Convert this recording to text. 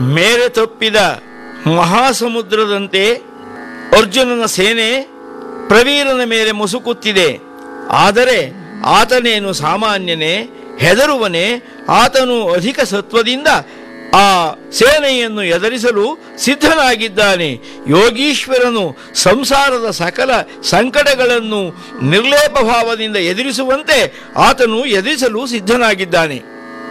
ಮೇರೆ ತಪ್ಪಿದ ಮಹಾಸಮುದ್ರದಂತೆ ಅರ್ಜುನನ ಸೇನೆ ಪ್ರವೀರನ ಮೇಲೆ ಮುಸುಕುತ್ತಿದೆ. ಆದರೆ ಆತನೇನು ಸಾಮಾನ್ಯನೇ, ಹೆದರುವನೇ? ಆತನು ಅಧಿಕ ಸತ್ವದಿಂದ ಆ ಸೇನೆಯನ್ನು ಎದುರಿಸಲು ಸಿದ್ಧನಾಗಿದ್ದಾನೆ. ಯೋಗೀಶ್ವರನು ಸಂಸಾರದ ಸಕಲ ಸಂಕಟಗಳನ್ನು ನಿರ್ಲೇಪ ಭಾವದಿಂದ ಎದುರಿಸುವಂತೆ ಆತನು ಎದುರಿಸಲು ಸಿದ್ಧನಾಗಿದ್ದಾನೆ.